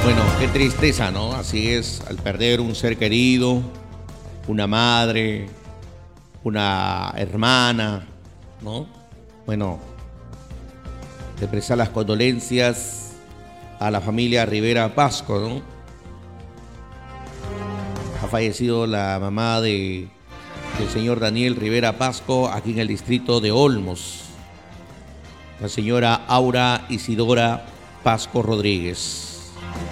Bueno, qué tristeza, ¿no? Así es, al perder un ser querido, una madre, una hermana, ¿no? Bueno, le expresar las condolencias a la familia Rivera Pasco, ¿no? Ha fallecido la mamá del señor Daniel Rivera Pasco aquí en el distrito de Olmos, la señora Aura Isidora Pasco Rodríguez.